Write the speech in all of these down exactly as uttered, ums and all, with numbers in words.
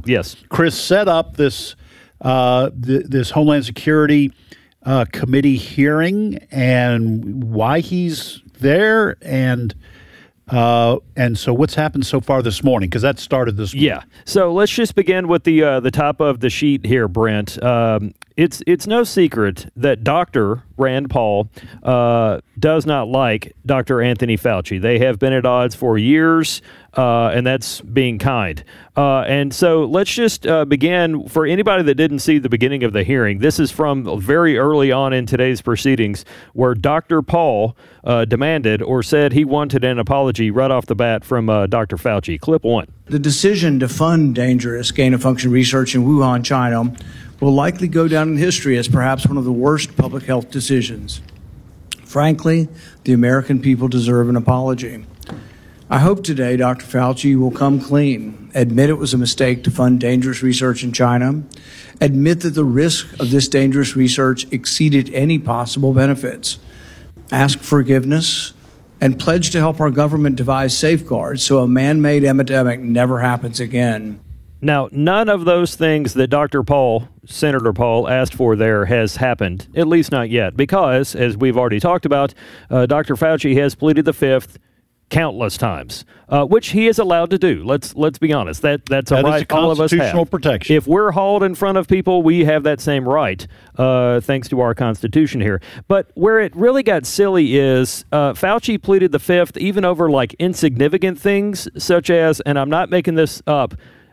Yes. Chris set up this uh, th- this Homeland Security uh, Committee hearing and why he's there and uh, and so what's happened so far this morning, because that started this morning. Yeah. So let's just begin with the uh, the top of the sheet here, Brent. Um, it's it's no secret that Doctor Rand Paul uh, does not like Doctor Anthony Fauci. They have been at odds for years, uh, and that's being kind. Uh, and so let's just uh, begin. For anybody that didn't see the beginning of the hearing, this is from very early on in today's proceedings, where Doctor Paul uh, demanded or said he wanted an apology right off the bat from uh, Doctor Fauci. Clip one. The decision to fund dangerous gain-of-function research in Wuhan, China, will likely go down in history as perhaps one of the worst public health decisions. Frankly, the American people deserve an apology. I hope today Doctor Fauci will come clean, admit it was a mistake to fund dangerous research in China, admit that the risk of this dangerous research exceeded any possible benefits, ask forgiveness, and pledge to help our government devise safeguards so a man-made epidemic never happens again. Now, none of those things that Doctor Paul, Senator Paul, asked for there has happened, at least not yet, because, as we've already talked about, uh, Doctor Fauci has pleaded the fifth countless times, uh, which he is allowed to do. Let's let's be honest. That that's a that right is a all of us have. constitutional protection. If we're hauled in front of people, we have that same right, uh, thanks to our Constitution here. But where it really got silly is uh, Fauci pleaded the fifth even over like insignificant things, such as, and I'm not making this up,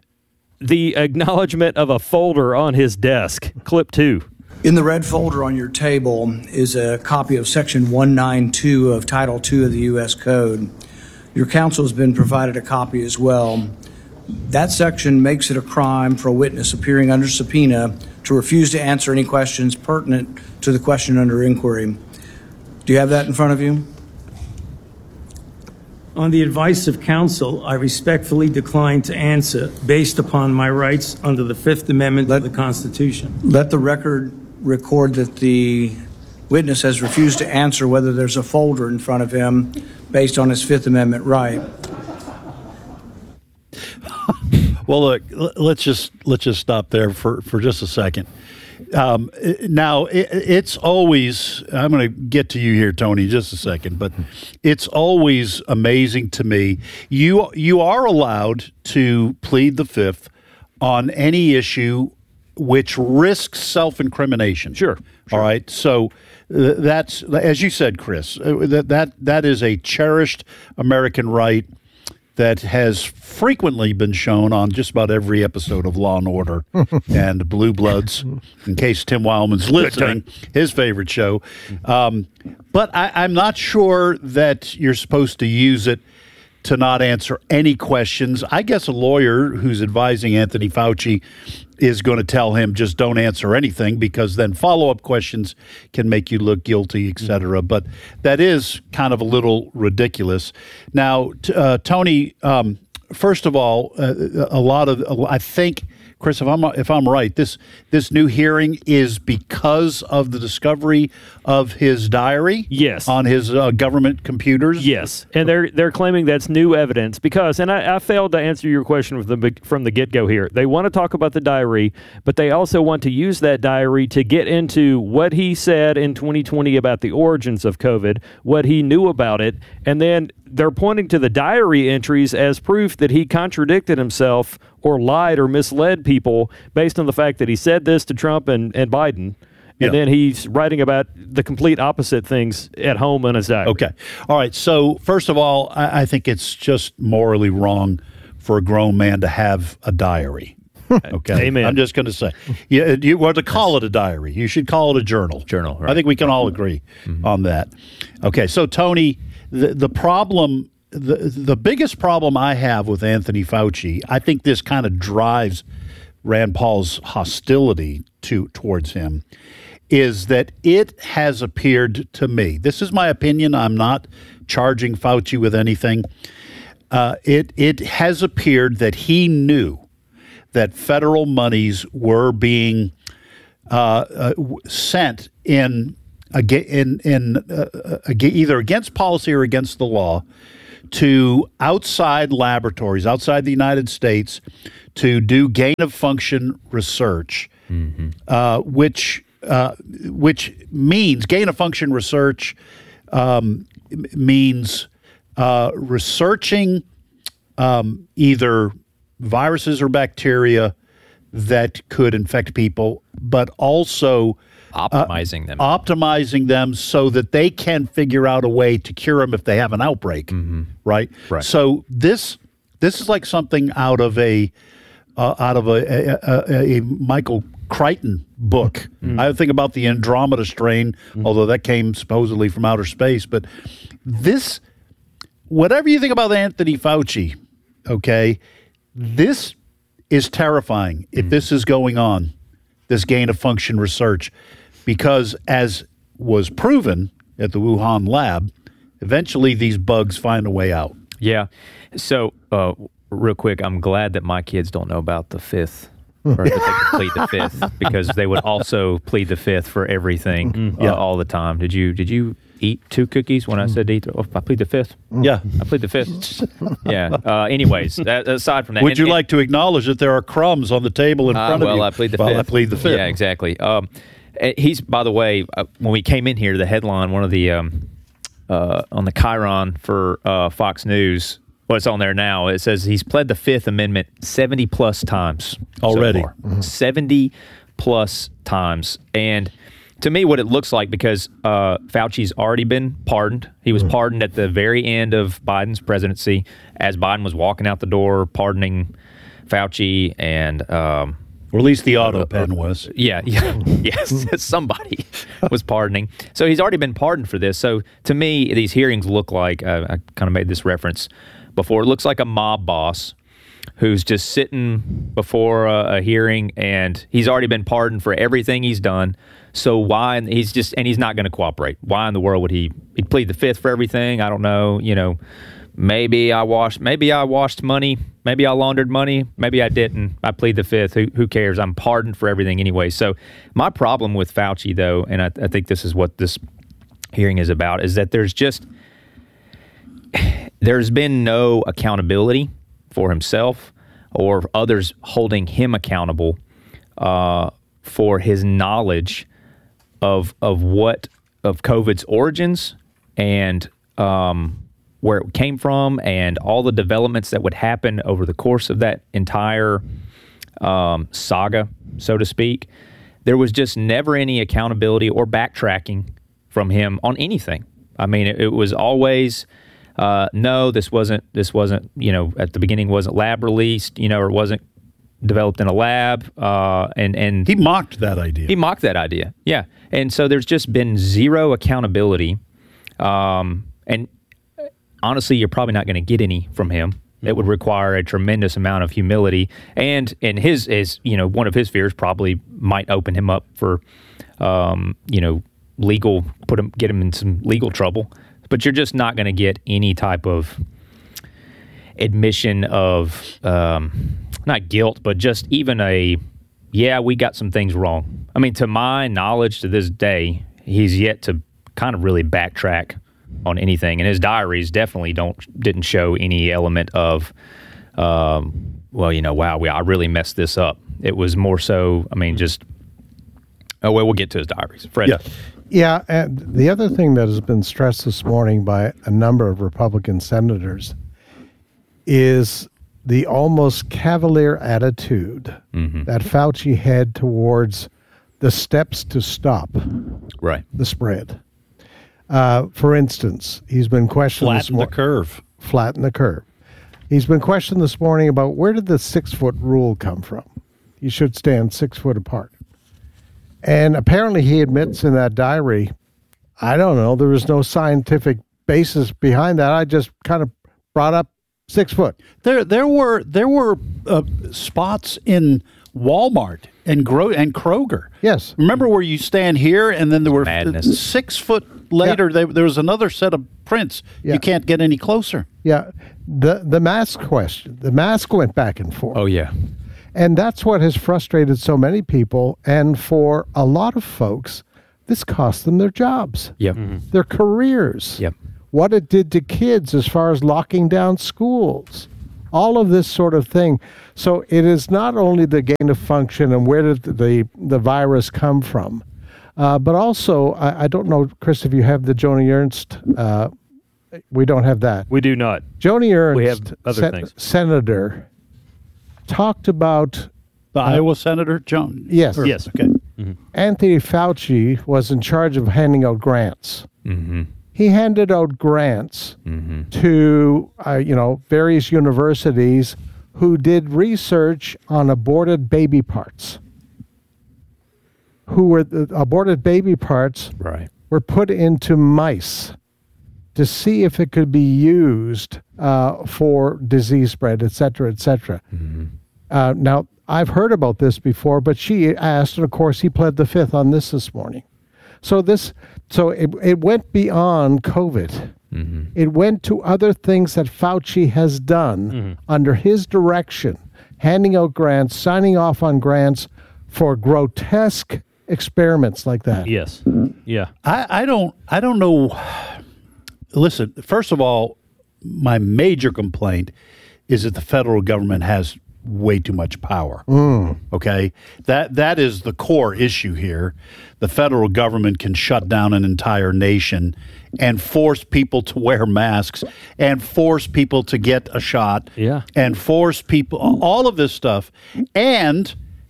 the acknowledgement of a folder on his desk. Clip two. In the red folder on your table is a copy of Section one ninety-two of Title two of the U S Code. Your counsel has been provided a copy as well. That section makes it a crime for a witness appearing under subpoena to refuse to answer any questions pertinent to the question under inquiry. Do you have that in front of you? On the advice of counsel, I respectfully decline to answer based upon my rights under the Fifth Amendment Let, of the Constitution. Let the record record that the witness has refused to answer whether there's a folder in front of him based on his Fifth Amendment right. Well, look, let's just let's just stop there for, for just a second. Um, now, it, it's always, I'm going to get to you here, Tony, in just a second, but it's always amazing to me. You you are allowed to plead the fifth on any issue which risks self-incrimination. Sure. sure. All right. So uh, that's, as you said, Chris, uh, that, that that is a cherished American right that has frequently been shown on just about every episode of Law and Order and Blue Bloods, in case Tim Wildman's listening, his favorite show. Um, but I, I'm not sure that you're supposed to use it to not answer any questions. I guess a lawyer who's advising Anthony Fauci is going to tell him just don't answer anything, because then follow-up questions can make you look guilty, et cetera. But that is kind of a little ridiculous. Now, t- uh, Tony, um, first of all, uh, a lot of, I think, Chris, if I'm if I'm right, this this new hearing is because of the discovery of his diary. Yes. On his uh, government computers. Yes, and they're they're claiming that's new evidence because, and I, I failed to answer your question from the from the get go here. They want to talk about the diary, but they also want to use that diary to get into what he said in twenty twenty about the origins of COVID, what he knew about it, and then they're pointing to the diary entries as proof that he contradicted himself or lied or misled people based on the fact that he said this to Trump and, and Biden. And yeah. then he's writing about the complete opposite things at home in his diary. Okay. All right. So, first of all, I, I think it's just morally wrong for a grown man to have a diary. Okay. Amen. I'm just going to say, yeah, you want to call it a diary. You should call it a journal. Journal, right. I think we can all agree mm-hmm. on that. Okay. So, Tony, the, the problem, the, the biggest problem I have with Anthony Fauci, I think this kind of drives Rand Paul's hostility to towards him, is that it has appeared to me, this is my opinion, I'm not charging Fauci with anything, uh, it it has appeared that he knew that federal monies were being uh, uh, sent in, in, in uh, either against policy or against the law to outside laboratories outside the United States to do gain of function research, mm-hmm. uh, which uh, which means gain of function research um, means uh, researching um, either viruses or bacteria that could infect people, but also optimizing uh, them, optimizing them so that they can figure out a way to cure them if they have an outbreak. Mm-hmm. Right. Right. So this this is like something out of a uh, out of a, a, a, a Michael Crichton book. Mm-hmm. I think about the Andromeda strain, mm-hmm. although that came supposedly from outer space. But this, whatever you think about Anthony Fauci, okay, this is terrifying if mm-hmm. this is going on, this gain of function research, because as was proven at the Wuhan lab, eventually these bugs find a way out. Yeah. So, uh, real quick, I'm glad that my kids don't know about the fifth, or that they can plead the fifth, because they would also plead the fifth for everything mm-hmm. uh, yeah. all the time. Did you Did you eat two cookies when I said eat? Oh, I plead the fifth. Yeah, I plead the fifth. yeah. Uh, anyways, that, aside from that, would and, you and, like to acknowledge that there are crumbs on the table in uh, front well, of you? Well, I plead the well, fifth. I plead the fifth. Yeah, exactly. Um, he's, by the way, uh, when we came in here, the headline, one of the um, uh, on the Chiron for uh, Fox News. What's on there now? It says he's pled the Fifth Amendment seventy plus times already. So mm-hmm. seventy plus times, and to me, what it looks like, because uh, Fauci's already been pardoned. He was mm-hmm. pardoned at the very end of Biden's presidency, as Biden was walking out the door, pardoning Fauci, and um, or at least the auto pen was. Yeah, yeah, yes, somebody was pardoning. So he's already been pardoned for this. So to me, these hearings look like uh, I kind of made this reference before. It looks like a mob boss who's just sitting before a, a hearing, and he's already been pardoned for everything he's done. So why, and he's just, and he's not going to cooperate. Why in the world would he, he'd plead the fifth for everything? I don't know. You know, maybe I washed, maybe I washed money. Maybe I laundered money. Maybe I didn't. I plead the fifth. Who, who cares? I'm pardoned for everything anyway. So my problem with Fauci, though, and I, I think this is what this hearing is about, is that there's just, there's been no accountability for himself or others holding him accountable uh, for his knowledge of of what of COVID's origins and um, where it came from, and all the developments that would happen over the course of that entire um, saga, so to speak. There was just never any accountability or backtracking from him on anything. I mean, it, it was always, uh, no, this wasn't, this wasn't, you know, at the beginning wasn't lab released, you know, or wasn't developed in a lab. Uh, and, and he mocked that idea. He mocked that idea. Yeah. And so there's just been zero accountability. Um, and honestly, you're probably not going to get any from him. It would require a tremendous amount of humility, and and his is you know one of his fears probably might open him up for, um, you know, legal put him get him in some legal trouble. But you're just not going to get any type of admission of um, not guilt, but just even a yeah, we got some things wrong. I mean, to my knowledge, to this day, he's yet to kind of really backtrack on anything, and his diaries definitely don't didn't show any element of, um, well, you know, wow, we, I really messed this up. It was more so, I mean, just, oh, well, we'll get to his diaries. Fred. Yeah. Yeah, and the other thing that has been stressed this morning by a number of Republican senators is the almost cavalier attitude mm-hmm. that Fauci had towards the steps to stop right. the spread. Uh, for instance, he's been questioned flatten this morning. the curve. Flatten the curve. He's been questioned this morning about where did the six-foot rule come from? You should stand six foot apart. And apparently he admits in that diary, I don't know, there was no scientific basis behind that. I just kind of brought up six foot. There, there were there were uh, spots in Walmart and Gro- and Kroger. Yes. Remember where you stand here, and then there were Madness. six foot later. Yeah. They, there was another set of prints. Yeah. You can't get any closer. Yeah. The the mask question. The mask went back and forth. Oh yeah. And that's what has frustrated so many people. And for a lot of folks, this cost them their jobs. Yep. Mm-hmm. Their careers. Yep. what it did to kids as far as locking down schools, all of this sort of thing. So it is not only the gain of function and where did the, the virus come from, uh, but also, I, I don't know, Chris, if you have the Joni Ernst, uh, we don't have that. We do not. Joni Ernst, We have other sen- things. senator, talked about The Iowa Senator, John? Yes. Or- Yes. Okay. Anthony Fauci was in charge of handing out grants. Mm-hmm. He handed out grants Mm-hmm. to, uh, you know, various universities who did research on aborted baby parts. Who were the aborted baby parts Right. were put into mice to see if it could be used uh, for disease spread, et cetera, et cetera. Mm-hmm. Uh, now, I've heard about this before, but she asked, and of course, he pled the fifth on this this morning. So this, so it, it went beyond COVID. Mm-hmm. It went to other things that Fauci has done Mm-hmm. under his direction, handing out grants, signing off on grants for grotesque experiments like that. Yes. Yeah. I, I don't I don't know. Listen, first of all, my major complaint is that the federal government has way too much power. Okay? That that is the core issue here. The federal government can shut down an entire nation and force people to wear masks and force people to get a shot Yeah. and force people all of this stuff and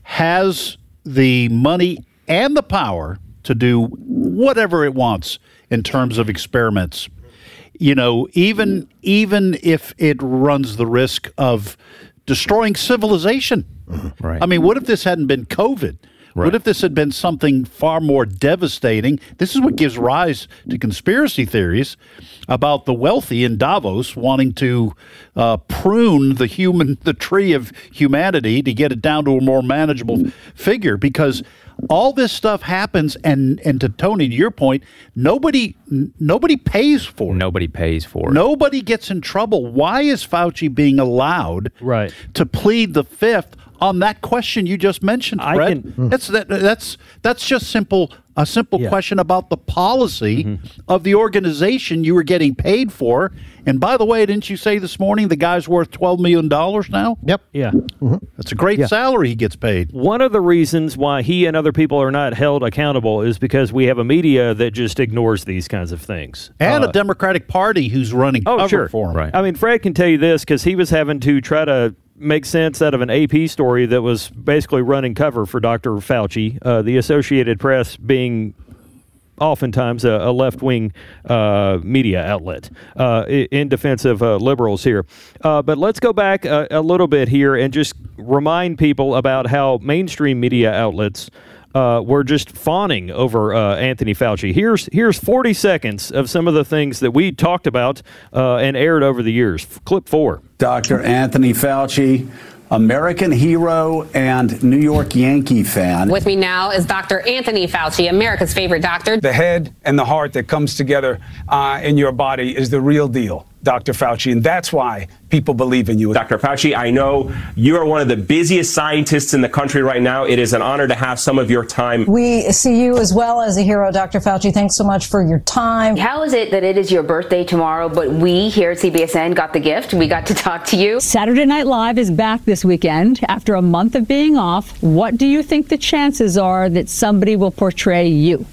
has the money and the power to do whatever it wants in terms of experiments. You know, even even if it runs the risk of destroying civilization. Right. I mean, what if this hadn't been COVID? Right. What if this had been something far more devastating? This is what gives rise to conspiracy theories about the wealthy in Davos wanting to uh, prune the human, the tree of humanity to get it down to a more manageable figure. Because all this stuff happens, and and to Tony, to your point, nobody n- nobody pays for it. Nobody pays for it. Nobody gets in trouble. Why is Fauci being allowed Right. to plead the fifth on that question you just mentioned, I Fred? can- that's that, that's that's just simple a simple Yeah. question about the policy Mm-hmm. of the organization you were getting paid for. And by the way, didn't you say this morning the guy's worth twelve million dollars now? Yep. Yeah. That's a great Yeah. salary he gets paid. One of the reasons why he and other people are not held accountable is because we have a media that just ignores these kinds of things. And Uh, a Democratic Party who's running Oh, cover sure. for him. Right. I mean, Fred can tell you this because he was having to try to make sense out of an A P story that was basically running cover for Doctor Fauci, uh, the Associated Press being oftentimes a, a left-wing uh, media outlet uh, i- in defense of uh, liberals here. Uh, but let's go back a, a little bit here and just remind people about how mainstream media outlets uh, were just fawning over uh, Anthony Fauci. Here's here's forty seconds of some of the things that we talked about uh, and aired over the years. F- clip four. Doctor Anthony Fauci, American hero and New York Yankee fan. With me now is Doctor Anthony Fauci, America's favorite doctor. The head and the heart that comes together uh, in your body is the real deal, Doctor Fauci, and that's why people believe in you. Doctor Fauci, I know you are one of the busiest scientists in the country right now. It is an honor to have some of your time. We see you as well as a hero, Doctor Fauci. Thanks so much for your time. How is it that it is your birthday tomorrow, but we here at C B S N got the gift? We got to talk to you. Saturday Night Live is back this weekend. After a month of being off, what do you think the chances are that somebody will portray you?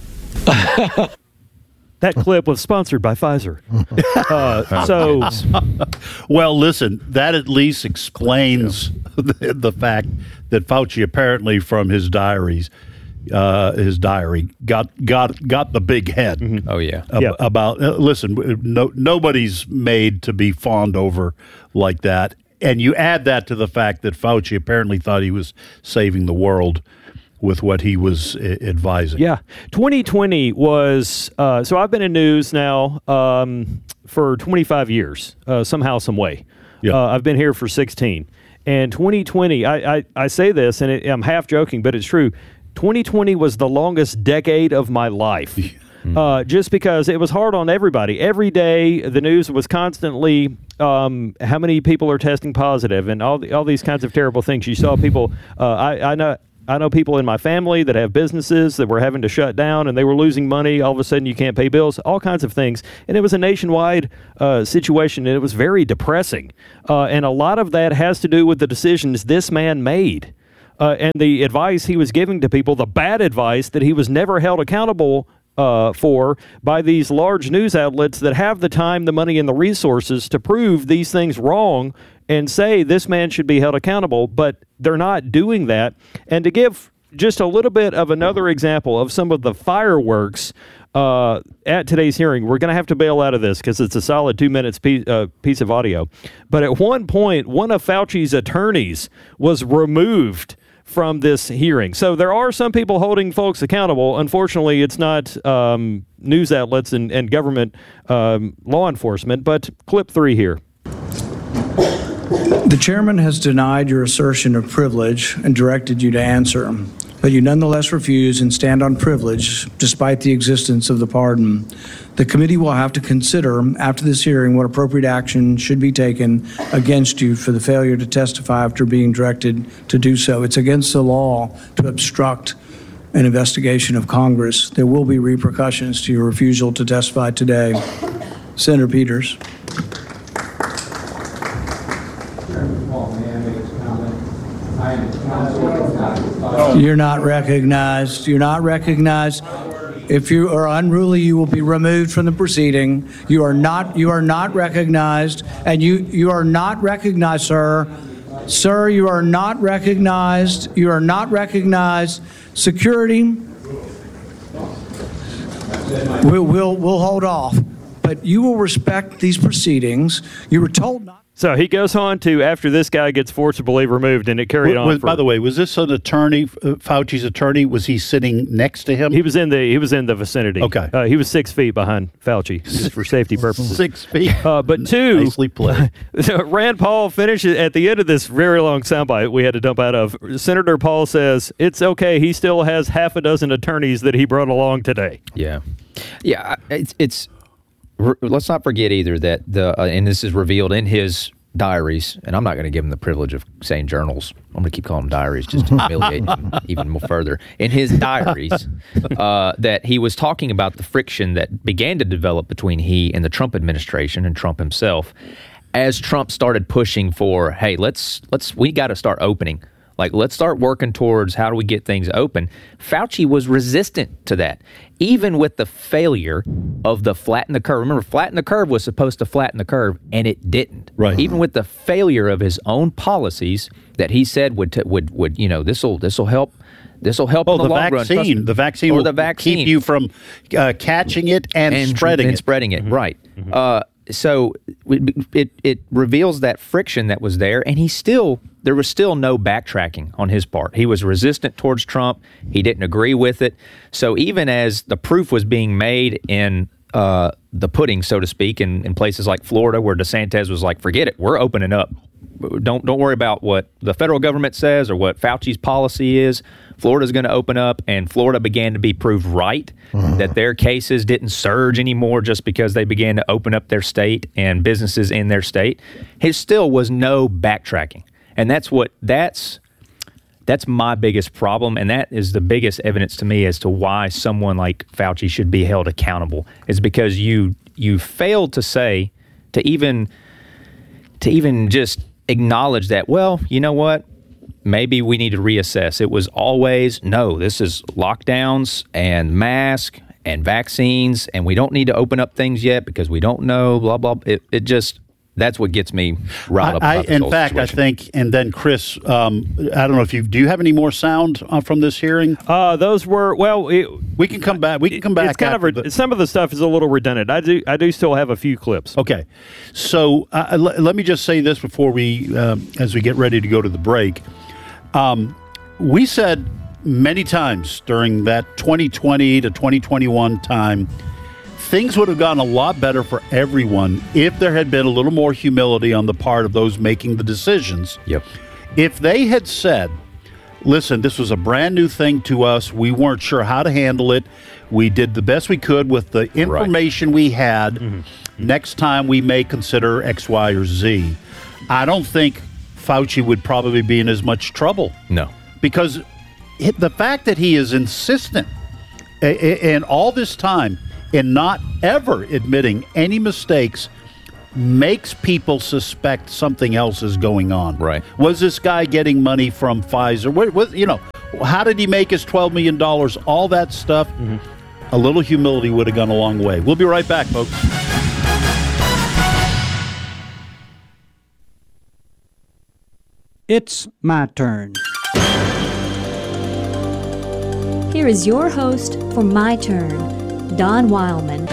That clip was sponsored by Pfizer. Uh, so, Well, listen, that at least explains the, the fact that Fauci apparently from his diaries, uh, his diary, got got got the big head. Oh, yeah. ab- Yeah. About uh, listen, no, nobody's made to be fawned over like that, and you add that to the fact that Fauci apparently thought he was saving the world with what he was uh, advising. yeah, twenty twenty was, uh, so I've been in news now um, for twenty-five years, uh, somehow, some way. Yeah. Uh, I've been here for sixteen. And twenty twenty, I, I, I say this, and it, I'm half joking, but it's true. twenty twenty was the longest decade of my life. Uh, just because it was hard on everybody. Every day, the news was constantly um, how many people are testing positive and all the, all these kinds of terrible things. You saw people. Uh, I, I know I know people in my family that have businesses that were having to shut down and they were losing money. All of a sudden you can't pay bills, all kinds of things. And it was a nationwide uh, situation, and it was very depressing. Uh, and a lot of that has to do with the decisions this man made uh, and the advice he was giving to people, the bad advice that he was never held accountable uh, for by these large news outlets that have the time, the money, and the resources to prove these things wrong and say this man should be held accountable, but they're not doing that. And to give just a little bit of another example of some of the fireworks uh, at today's hearing, we're going to have to bail out of this because it's a solid two minutes piece, uh, piece of audio. But at one point, one of Fauci's attorneys was removed from this hearing. So there are some people holding folks accountable. Unfortunately, it's not um, news outlets and, and government um, law enforcement. But clip three here. The chairman has denied your assertion of privilege and directed you to answer, but you nonetheless refuse and stand on privilege despite the existence of the pardon. The committee will have to consider after this hearing what appropriate action should be taken against you for the failure to testify after being directed to do so. It's against the law to obstruct an investigation of Congress. There will be repercussions to your refusal to testify today. Senator Peters. You're not recognized. You're not recognized. If you are unruly, you will be removed from the proceeding. You are not. You are not recognized, and you you are not recognized, sir. Sir, you are not recognized. You are not recognized. Security. We'll we'll, we'll hold off, but you will respect these proceedings. You were told not. So he goes on to, after this guy gets forcibly removed, and it carried was, on. Was, for, by the way, was this an attorney, uh, Fauci's attorney? Was he sitting next to him? He was in the he was in the vicinity. Okay, uh, he was six feet behind Fauci, just for safety purposes. Six feet. Uh, but two, nicely played. Rand Paul finishes at the end of this very long soundbite we had to dump out of. Senator Paul says it's okay. He still has half a dozen attorneys that he brought along today. Yeah, yeah. It's it's. Let's not forget either that the uh, and this is revealed in his diaries, and I'm not going to give him the privilege of saying journals. I'm going to keep calling them diaries just to humiliate him even more further. In his diaries, uh, that he was talking about the friction that began to develop between he and the Trump administration and Trump himself, as Trump started pushing for, hey, let's let's we got to start opening. Like, let's start working towards how do we get things open. Fauci was resistant to that, even with the failure of the flatten the curve. Remember, flatten the curve was supposed to flatten the curve, and it didn't. Right. Even with the failure of his own policies that he said would t- would would you know this will this will help. This will help oh, in the, the long vaccine. run. The vaccine or will the vaccine. keep you from uh, catching it and, and spreading and it. spreading it, Mm-hmm. right. Mm-hmm. Uh, so it, it it reveals that friction that was there, and he still there was still no backtracking on his part. He was resistant towards Trump. He didn't agree with it. So even as the proof was being made in uh, the pudding, so to speak, in, in places like Florida, where DeSantis was like, "Forget it, we're opening up. Don't don't worry about what the federal government says or what Fauci's policy is. Florida's going to open up," and Florida began to be proved right, uh-huh. that their cases didn't surge anymore just because they began to open up their state and businesses in their state. There still was no backtracking, and that's what that's that's my biggest problem, and that is the biggest evidence to me as to why someone like Fauci should be held accountable. Is because you you failed to say to even to even just acknowledge that, well, you know what? Maybe we need to reassess. It was always, no, this is lockdowns and masks and vaccines, and we don't need to open up things yet because we don't know, blah, blah. It, it just, that's what gets me riled up I, about this In whole fact, situation. I think, and then Chris, um, I don't know if you, do you have any more sound uh, from this hearing? Uh, those were, well, it, we can come back. We can come back. It's kind of, re- some of the stuff is a little redundant. I do, I do still have a few clips. Okay. So uh, l- let me just say this before we, uh, as we get ready to go to the break. Um, we said many times during that twenty twenty to twenty twenty-one time, things would have gone a lot better for everyone if there had been a little more humility on the part of those making the decisions. Yep. If they had said, listen, this was a brand new thing to us. We weren't sure how to handle it. We did the best we could with the information right. we had. Mm-hmm. Next time we may consider X, Y, or Z. I don't think Fauci would probably be in as much trouble. No. Because the fact that he is insistent in all this time in not ever admitting any mistakes makes people suspect something else is going on. Right. Was this guy getting money from Pfizer? What, what, you know, how did he make his twelve million dollars? All that stuff. Mm-hmm. A little humility would have gone a long way. We'll be right back, folks. It's my turn. Here is your host for My Turn, Don Wildman.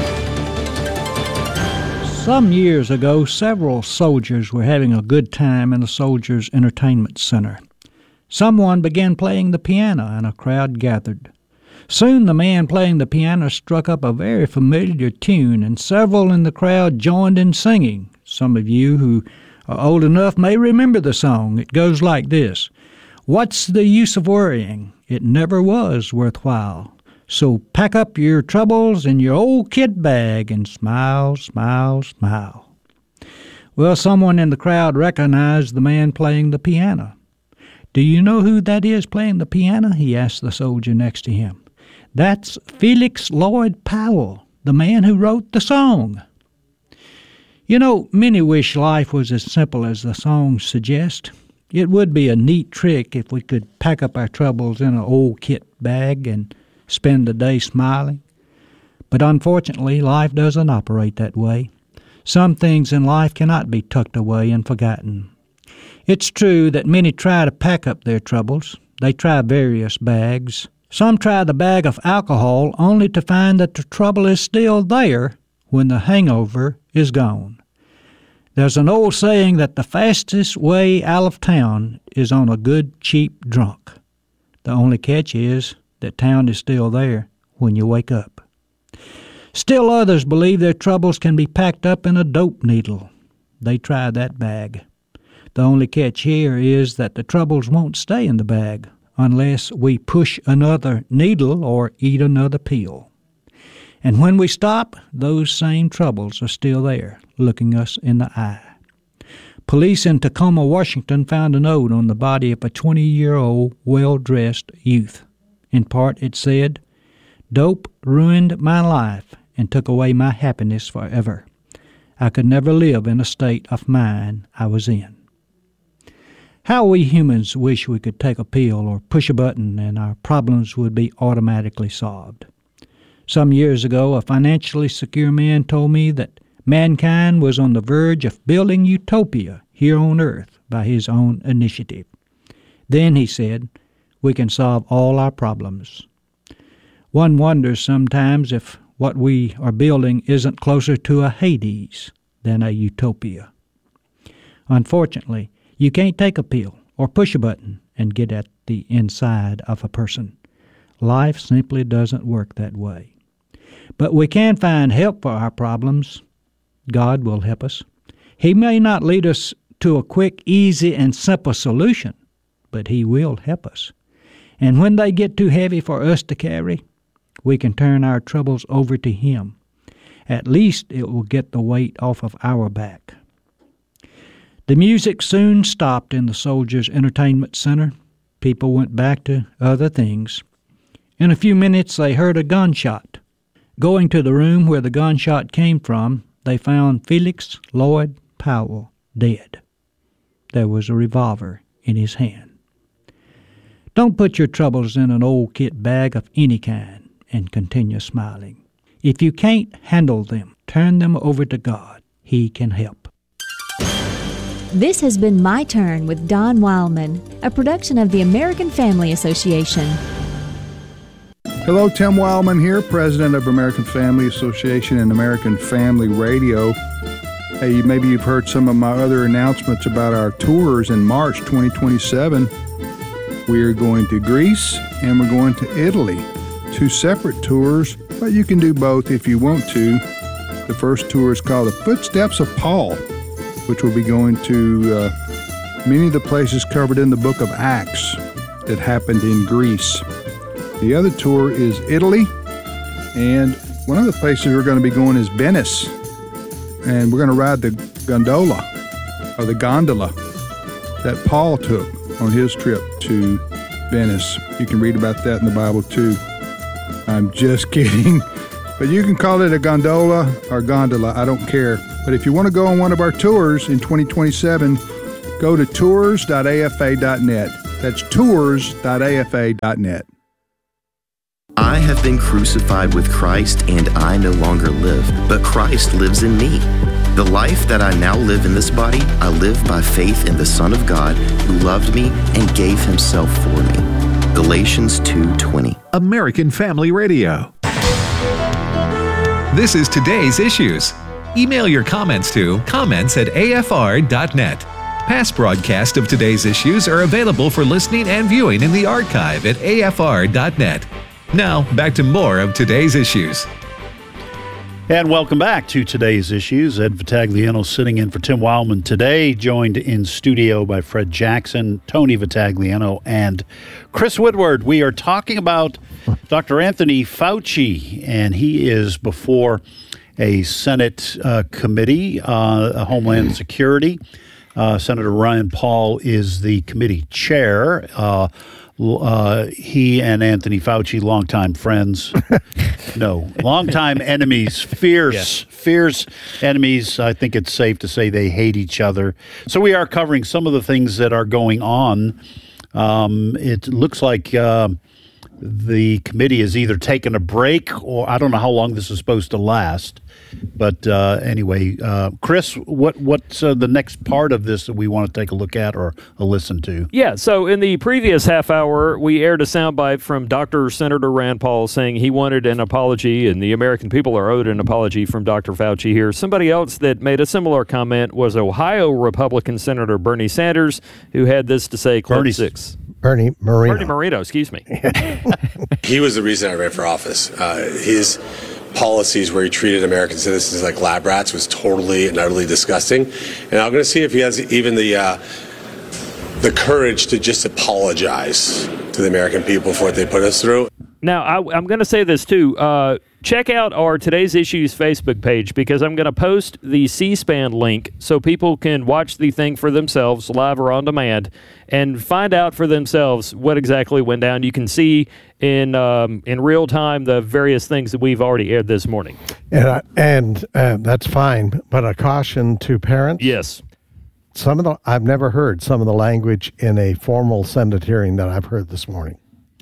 Some years ago, several soldiers were having a good time in a soldiers' entertainment center. Someone began playing the piano, and a crowd gathered. Soon the man playing the piano struck up a very familiar tune, and several in the crowd joined in singing. Some of you who are old enough may remember the song. It goes like this. What's the use of worrying? It never was worthwhile. So pack up your troubles in your old kit bag and smile, smile, smile. Well, someone in the crowd recognized the man playing the piano. Do you know who that is playing the piano? He asked the soldier next to him. That's Felix Lloyd Powell, the man who wrote the song. You know, many wish life was as simple as the song suggests. It would be a neat trick if we could pack up our troubles in an old kit bag and spend the day smiling. But unfortunately, life doesn't operate that way. Some things in life cannot be tucked away and forgotten. It's true that many try to pack up their troubles. They try various bags. Some try the bag of alcohol only to find that the trouble is still there when the hangover is gone. There's an old saying that the fastest way out of town is on a good, cheap drunk. The only catch is that town is still there when you wake up. Still others believe their troubles can be packed up in a dope needle. They try that bag. The only catch here is that the troubles won't stay in the bag unless we push another needle or eat another pill. And when we stop, those same troubles are still there, looking us in the eye. Police in Tacoma, Washington found a note on the body of a twenty-year-old, well-dressed youth. In part, it said, "Dope ruined my life and took away my happiness forever. I could never live in a state of mind I was in." How we humans wish we could take a pill or push a button and our problems would be automatically solved. Some years ago, a financially secure man told me that mankind was on the verge of building utopia here on Earth by his own initiative. Then, he said, we can solve all our problems. One wonders sometimes if what we are building isn't closer to a Hades than a utopia. Unfortunately, you can't take a pill or push a button and get at the inside of a person. Life simply doesn't work that way. But we can find help for our problems. God will help us. He may not lead us to a quick, easy, and simple solution, but He will help us. And when they get too heavy for us to carry, we can turn our troubles over to Him. At least it will get the weight off of our back. The music soon stopped in the Soldiers' Entertainment Center. People went back to other things. In a few minutes, they heard a gunshot. Going to the room where the gunshot came from, they found Felix Lloyd Powell dead. There was a revolver in his hand. Don't put your troubles in an old kit bag of any kind and continue smiling. If you can't handle them, turn them over to God. He can help. This has been My Turn with Don Wildman, a production of the American Family Association. Hello, Tim Wildman here, president of American Family Association and American Family Radio. Hey, maybe you've heard some of my other announcements about our tours in March twenty twenty-seven. We're going to Greece and we're going to Italy. Two separate tours, but you can do both if you want to. The first tour is called The Footsteps of Paul, which will be going to uh, many of the places covered in the book of Acts that happened in Greece. The other tour is Italy, and one of the places we're going to be going is Venice, and we're going to ride the gondola, or the gondola, that Paul took on his trip to Venice. You can read about that in the Bible too. I'm just kidding. But you can call it a gondola or gondola. I don't care. But if you want to go on one of our tours in twenty twenty-seven, go to tours dot a f a dot net. That's tours dot a f a dot net. I have been crucified with Christ, and I no longer live, but Christ lives in me. The life that I now live in this body, I live by faith in the Son of God who loved me and gave himself for me. Galatians two twenty. American Family Radio. This is Today's Issues. Email your comments to comments at a f r dot net. Past broadcasts of Today's Issues are available for listening and viewing in the archive at a f r dot net. Now, back to more of Today's Issues. And welcome back to Today's Issues. Ed Vitagliano sitting in for Tim Wildman today, joined in studio by Fred Jackson, Tony Vitagliano, and Chris Woodward. We are talking about Doctor Anthony Fauci, and he is before a Senate uh, committee, uh, Homeland Security. Uh, Senator Rand Paul is the committee chair. Uh, Uh, he and Anthony Fauci, longtime friends. No, longtime enemies, fierce, yes. fierce enemies. I think it's safe to say they hate each other. So we are covering some of the things that are going on. Um, it looks like uh, the committee has either taken a break or I don't know how long this is supposed to last. But uh, anyway, uh, Chris, what what's uh, the next part of this that we want to take a look at or a listen to? Yeah, so in the previous half hour, we aired a soundbite from Doctor Senator Rand Paul saying he wanted an apology, and the American people are owed an apology from Doctor Fauci here. Somebody else that made a similar comment was Ohio Republican Senator Bernie Sanders, who had this to say, clip Bernie, six. Bernie Moreno. Bernie Moreno, excuse me. He was the reason I ran for office. Uh, his policies where he treated American citizens like lab rats was totally and utterly disgusting. And I'm going to see if he has even the uh, the courage to just apologize to the American people for what they put us through. Now, I, I'm going to say this, too. Uh, check out our Today's Issues Facebook page because I'm going to post the C-SPAN link so people can watch the thing for themselves, live or on demand, and find out for themselves what exactly went down. You can see in um, in real time the various things that we've already aired this morning. And, I, and uh, that's fine, but a caution to parents. Yes. Some of the I've never heard some of the language in a formal Senate hearing that I've heard this morning.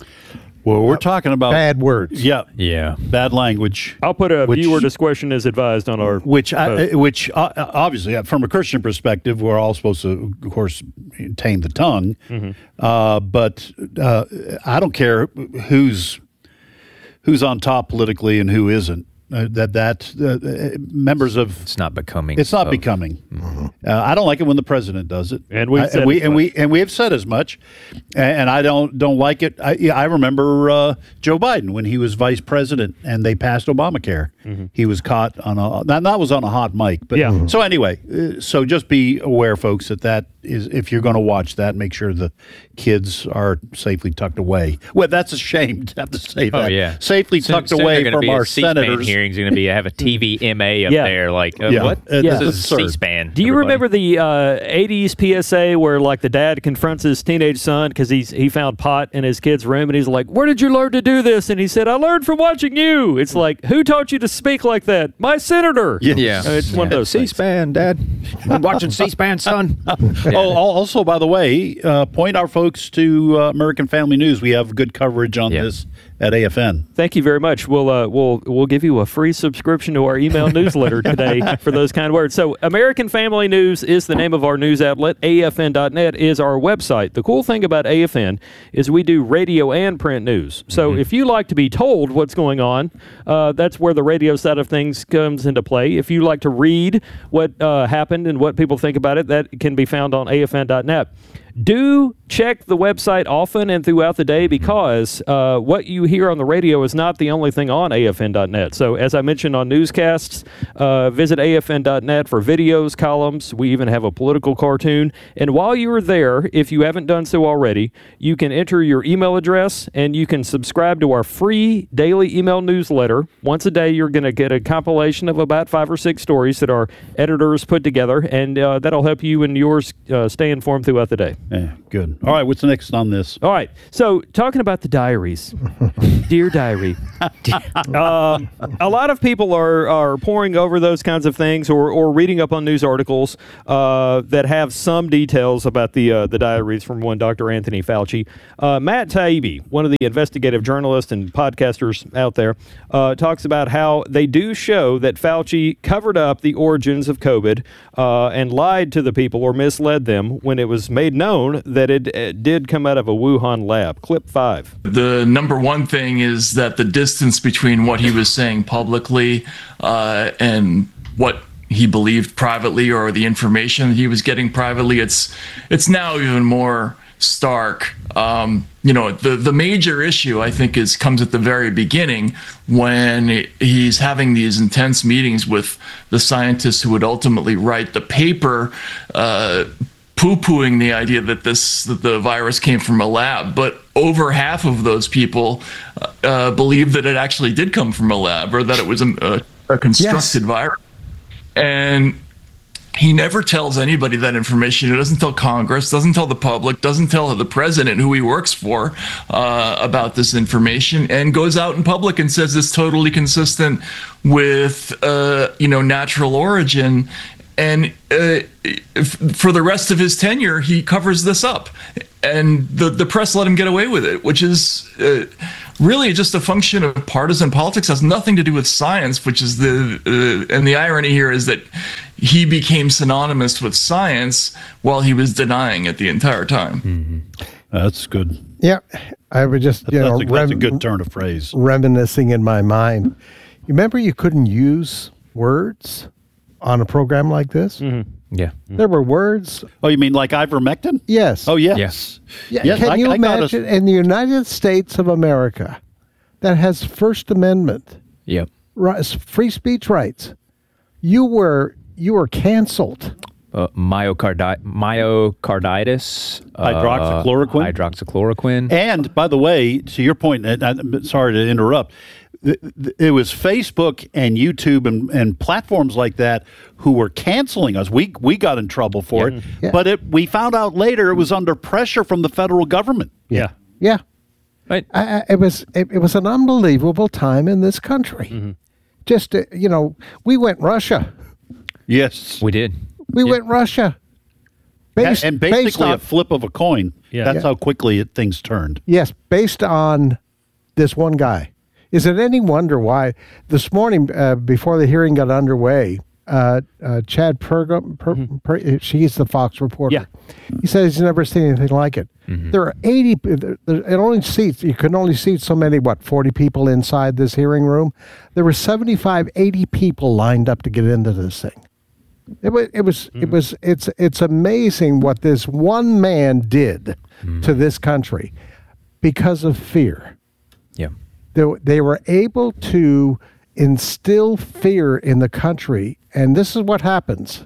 Well, we're talking about bad words. Yeah, yeah, bad language. I'll put a which, viewer discretion is advised on our which, I, which uh, obviously, from a Christian perspective, we're all supposed to, of course, tame the tongue. Mm-hmm. Uh, but uh, I don't care who's who's on top politically and who isn't. Uh, that that uh, members of it's not becoming. It's not of, becoming. Mm-hmm. Uh, I don't like it when the president does it, and we I, and we and we and we have said as much. And I don't don't like it. I, I remember uh, Joe Biden when he was vice president, and they passed Obamacare. Mm-hmm. He was caught on a that, that was on a hot mic. But yeah. So anyway, uh, so just be aware, folks, that that is if you're going to watch that, make sure the kids are safely tucked away. Well, that's a shame to have to say that. Oh yeah, safely soon, tucked soon away from our C-SPAN senators. Hearings going to be have a T V M A up yeah. there. Like uh, yeah. what? Uh, yeah. This is absurd. C-SPAN. Do you everybody. remember the uh, eighties P S A where like the dad confronts his teenage son because he's he found pot in his kid's room and he's like, "Where did you learn to do this?" And he said, "I learned from watching you." It's like, who taught you to speak like that? My senator. Yeah, yeah. Uh, it's yeah. one of those C-SPAN, Dad. I'm watching C-SPAN, son. Yeah. Oh, also, by the way, uh, point our folks to uh, American Family News. We have good coverage on yeah. this at A F N. Thank you very much. We'll uh, we'll we'll give you a free subscription to our email newsletter today for those kind of words. So, American Family News is the name of our news outlet. A F N dot net is our website. The cool thing about A F N is we do radio and print news. So, mm-hmm. if you like to be told what's going on, uh, that's where the radio side of things comes into play. If you like to read what uh, happened and what people think about it, that can be found on A F N dot net. Do check the website often and throughout the day because uh, what you hear on the radio is not the only thing on A F N dot net. So as I mentioned on newscasts, uh, visit A F N dot net for videos, columns. We even have a political cartoon. And while you are there, if you haven't done so already, you can enter your email address and you can subscribe to our free daily email newsletter. Once a day, you're going to get a compilation of about five or six stories that our editors put together, and uh, that'll help you and yours uh, stay informed throughout the day. Yeah, good. All right, what's next on this? All right, so talking about the diaries, Dear Diary. uh, a lot of people are, are poring over those kinds of things or, or reading up on news articles uh, that have some details about the uh, the diaries from one Doctor Anthony Fauci. Uh, Matt Taibbi, one of the investigative journalists and podcasters out there, uh, talks about how they do show that Fauci covered up the origins of COVID uh, and lied to the people or misled them when it was made known that it, it did come out of a Wuhan lab. Clip five. The number one thing is that the distance between what he was saying publicly uh, and what he believed privately, or the information he was getting privately, it's it's now even more stark. Um, you know, the the major issue, I think, is comes at the very beginning when he's having these intense meetings with the scientists who would ultimately write the paper, uh, poo-pooing the idea that this that the virus came from a lab, but over half of those people uh, believe that it actually did come from a lab, or that it was a, a, a constructed yes. virus. And he never tells anybody that information. He doesn't tell Congress, doesn't tell the public, doesn't tell the president who he works for uh, about this information, and goes out in public and says it's totally consistent with uh, you know natural origin. And uh, for the rest of his tenure, he covers this up. And the, the press let him get away with it, which is uh, really just a function of partisan politics. It has nothing to do with science, which is the, uh, and the irony here is that he became synonymous with science while he was denying it the entire time. Mm-hmm. That's good. Yeah, I would just, you that's, know, a, that's rem- a good turn of phrase. Reminiscing in my mind. You remember you couldn't use words on a program like this? Mm-hmm. Yeah. There were words. Oh, you mean like ivermectin? Yes. Oh, yes. Yes. Yeah. yes Can I, you I imagine a... in the United States of America that has First Amendment, yep, free speech rights, you were you were canceled. Uh, myocardi- myocarditis, hydroxychloroquine, uh, hydroxychloroquine. And by the way, to your point, and I'm sorry to interrupt, it was Facebook and YouTube and, and platforms like that who were canceling us. We we got in trouble for yeah. it, Yeah. but it, we found out later it was under pressure from the federal government. Yeah, yeah. Right. I, I, it was it, it was an unbelievable time in this country. Mm-hmm. Just uh, you know, we went Russia. Yes, we did. We yeah. went Russia. Based, and basically on, a flip of a coin. Yeah. That's yeah. how quickly it, things turned. Yes, based on this one guy. Is it any wonder why this morning, uh, before the hearing got underway, uh, uh, Chad Pergam, per, mm-hmm. per, she's the Fox reporter. Yeah. He says he's never seen anything like it. Mm-hmm. There are eighty, there, it only seats, you can only seat so many, what, forty people inside this hearing room? There were seventy-five, eighty people lined up to get into this thing. It was, it was, mm-hmm. it was, it's, it's amazing what this one man did mm-hmm. to this country because of fear. Yeah. They, they were able to instill fear in the country. And this is what happens.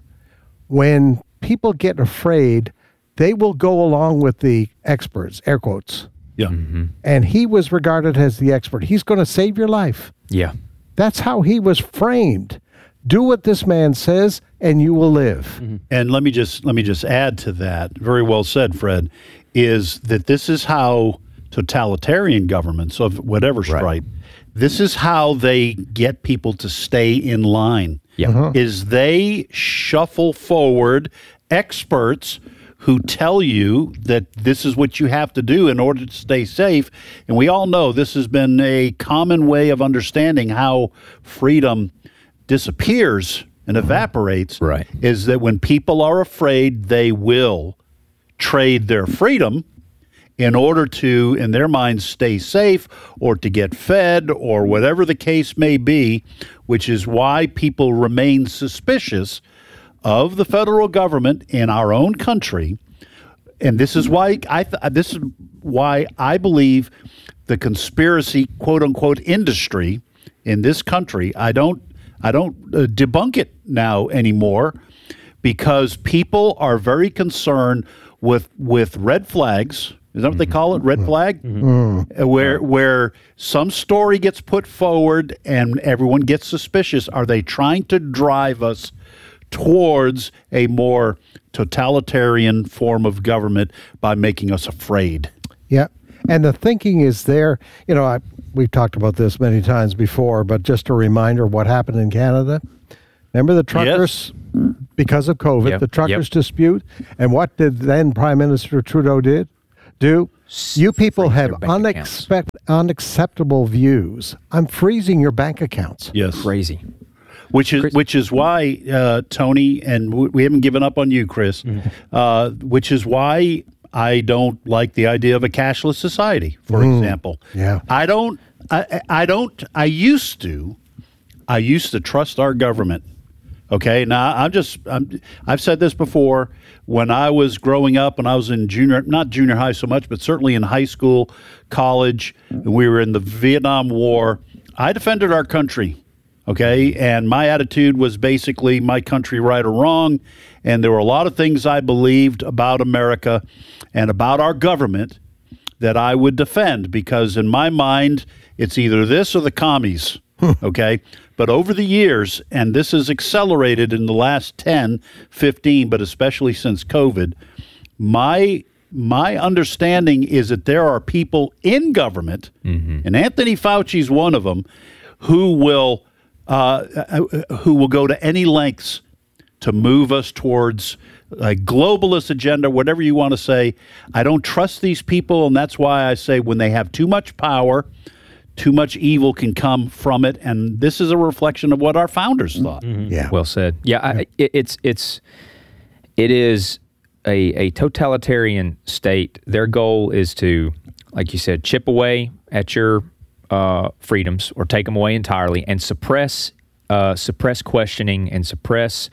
When people get afraid, they will go along with the experts, air quotes. Yeah. Mm-hmm. And he was regarded as the expert. He's going to save your life. Yeah. That's how he was framed. Do what this man says, and you will live. Mm-hmm. And let me just let me just add to that. Very well said, Fred. Is that this is how totalitarian governments of whatever stripe, right. this is how they get people to stay in line. Yeah. Uh-huh. Is they shuffle forward experts who tell you that this is what you have to do in order to stay safe. And we all know this has been a common way of understanding how freedom disappears and evaporates. Right. Is that when people are afraid, they will trade their freedom in order to, in their minds, stay safe or to get fed or whatever the case may be, which is why people remain suspicious of the federal government in our own country. And this is why I th- this is why I believe the conspiracy, quote unquote, industry in this country, I don't I don't uh, debunk it now anymore, because people are very concerned with with red flags. Is that what they call it? Red flag? Mm-hmm. Where where some story gets put forward and everyone gets suspicious. Are they trying to drive us towards a more totalitarian form of government by making us afraid. Yeah. And the thinking is there. You know, I, we've talked about this many times before, but just a reminder of what happened in Canada. Remember the truckers, yes. because of COVID, yep. the truckers yep. dispute. And what did then Prime Minister Trudeau did do? You people have unexpect, unacceptable views. I'm freezing your bank accounts. Yes. Crazy. Which is which is why, uh, Tony, and w- we haven't given up on you, Chris, mm-hmm. uh, which is why I don't like the idea of a cashless society, for mm. example. Yeah. I don't, I, I don't, I used to, I used to trust our government. Okay. Now I'm just, I'm, I've said this before. When I was growing up and I was in junior, not junior high so much, but certainly in high school, college, and we were in the Vietnam War, I defended our country. Okay, and my attitude was basically my country right or wrong, and there were a lot of things I believed about America and about our government that I would defend because in my mind, it's either this or the commies, okay? But over the years, and this has accelerated in the last ten, fifteen, but especially since COVID, my my understanding is that there are people in government, mm-hmm. and Anthony Fauci's one of them, who will... Uh, who will go to any lengths to move us towards a globalist agenda, whatever you want to say. I don't trust these people, and that's why I say when they have too much power, too much evil can come from it, and this is a reflection of what our founders thought. Mm-hmm. Yeah, well said. Yeah, I, it, it's it's it is a, a totalitarian state. Their goal is to, like you said, chip away at your Uh, freedoms or take them away entirely and suppress uh, suppress questioning and suppress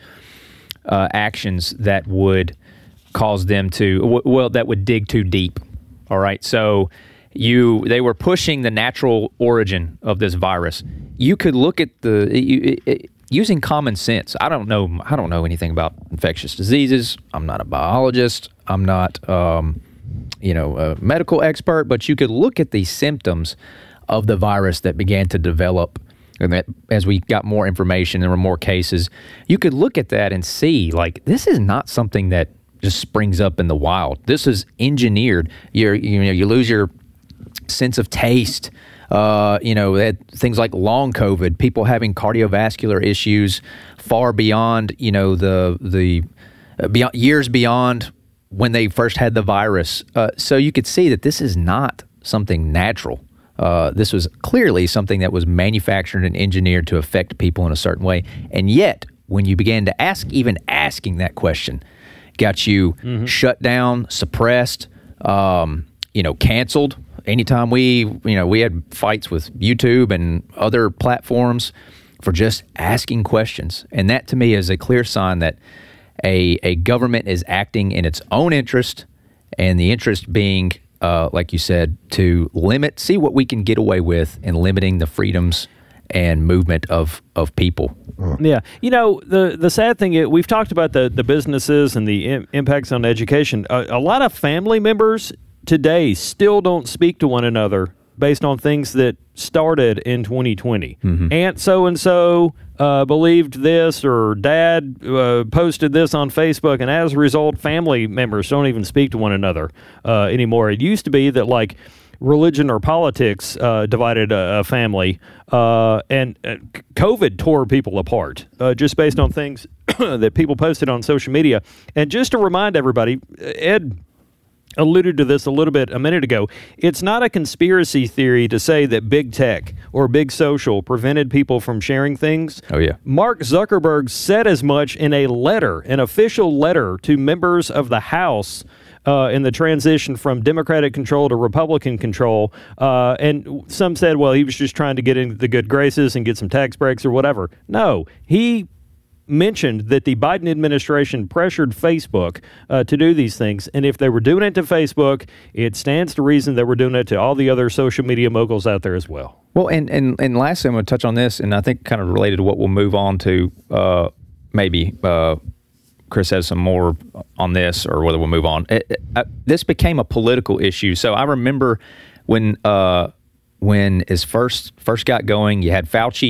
uh, actions that would cause them to w- well that would dig too deep. All right, so you they were pushing the natural origin of this virus. You could look at the you, it, using common sense. I don't know I don't know anything about infectious diseases. I'm not a biologist. I'm not um, you know a medical expert, but you could look at these symptoms of the virus that began to develop, and that as we got more information, there were more cases. You could look at that and see, like, this is not something that just springs up in the wild. This is engineered. You're, you know, you lose your sense of taste. Uh, you know, that things like long COVID, people having cardiovascular issues far beyond, you know, the the uh, beyond years beyond when they first had the virus. Uh, so you could see that this is not something natural. Uh, this was clearly something that was manufactured and engineered to affect people in a certain way. And yet, when you began to ask, even asking that question, got you mm-hmm. shut down, suppressed, um, you know, canceled. Anytime we, you know, we had fights with YouTube and other platforms for just asking questions. And that, to me, is a clear sign that a, a government is acting in its own interest, and the interest being... Uh, like you said, to limit, see what we can get away with in limiting the freedoms and movement of, of people. Yeah. You know, the, the sad thing is we've talked about the, the businesses and the im- impacts on education. A, a lot of family members today still don't speak to one another based on things that started in twenty twenty. Mm-hmm. Aunt so-and-so uh, believed this, or dad uh, posted this on Facebook, and as a result, family members don't even speak to one another uh, anymore. It used to be that, like, religion or politics uh, divided a, a family, uh, and uh, COVID tore people apart uh, just based on things that people posted on social media. And just to remind everybody, Ed alluded to this a little bit a minute ago. It's not a conspiracy theory to say that big tech or big social prevented people from sharing things. Oh, yeah. Mark Zuckerberg said as much in a letter, an official letter to members of the House uh, in the transition from Democratic control to Republican control. Uh, and some said, well, he was just trying to get into the good graces and get some tax breaks or whatever. No, he mentioned that the Biden administration pressured Facebook uh, to do these things. And if they were doing it to Facebook, it stands to reason they were doing it to all the other social media moguls out there as well. Well, and, and, and lastly, I'm going to touch on this, and I think kind of related to what we'll move on to, uh, maybe uh, Chris has some more on this, or whether we'll move on. It, it, uh, this became a political issue. So I remember when uh, when it first, first got going, you had Fauci,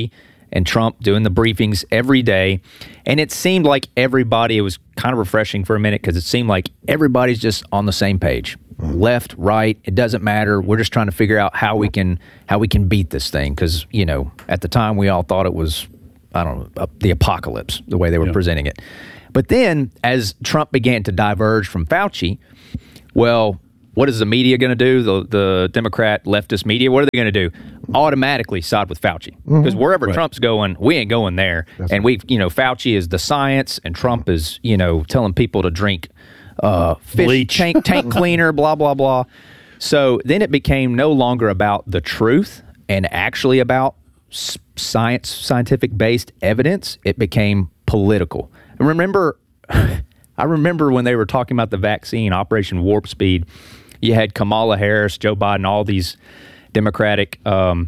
and Trump doing the briefings every day. And it seemed like everybody, it was kind of refreshing for a minute because it seemed like everybody's just on the same page. Left, right, it doesn't matter. We're just trying to figure out how we can how we can beat this thing because, you know, at the time we all thought it was, I don't know, the apocalypse, the way they were yeah. presenting it. But then as Trump began to diverge from Fauci, well, what is the media going to do? The, the Democrat leftist media, what are they going to do? Automatically side with Fauci. Because mm-hmm. wherever right. Trump's going, we ain't going there. That's and we, you know, Fauci is the science and Trump is, you know, telling people to drink uh, fish Bleach. tank, tank cleaner, blah, blah, blah. So then it became no longer about the truth and actually about science, scientific-based evidence. It became political. And remember, I remember when they were talking about the vaccine, Operation Warp Speed, you had Kamala Harris, Joe Biden, all these Democratic um,